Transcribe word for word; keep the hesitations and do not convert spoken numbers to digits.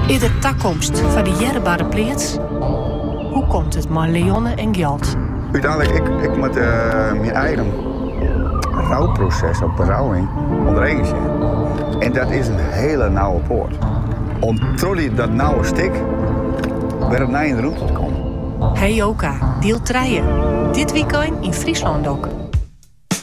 Is de toekomst van de jerbare pleats? Hoe komt het met Leonne en geld? Uiteindelijk, ik, ik moet uh, mijn eigen rouwproces op berouwing onderheen zien. En dat is een hele nauwe poort. Om trots dat nauwe stik weer naar in de route te komen. Hey Joka, deel drie. Dit weekend in Friesland ook.